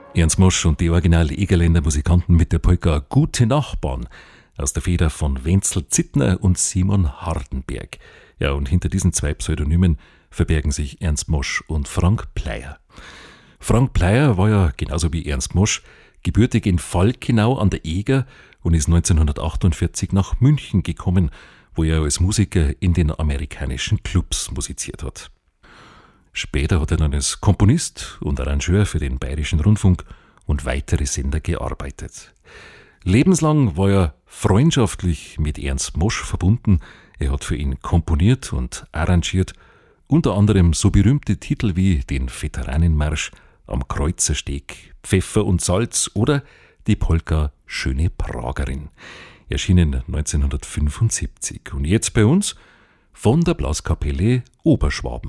Ernst Mosch und die Original-Egerländer Musikanten mit der Polka Gute Nachbarn aus der Feder von Wenzel Zittner und Simon Hardenberg. Ja, und hinter diesen zwei Pseudonymen verbergen sich Ernst Mosch und Frank Pleyer. Frank Pleyer war ja genauso wie Ernst Mosch gebürtig in Falkenau an der Eger und ist 1948 nach München gekommen, wo er als Musiker in den amerikanischen Clubs musiziert hat. Später hat er dann als Komponist und Arrangeur für den Bayerischen Rundfunk und weitere Sender gearbeitet. Lebenslang war er freundschaftlich mit Ernst Mosch verbunden. Er hat für ihn komponiert und arrangiert, unter anderem so berühmte Titel wie den Veteranenmarsch, Am Kreuzersteg, Pfeffer und Salz oder die Polka Schöne Pragerin, erschienen 1975. Und jetzt bei uns von der Blaskapelle Oberschwaben.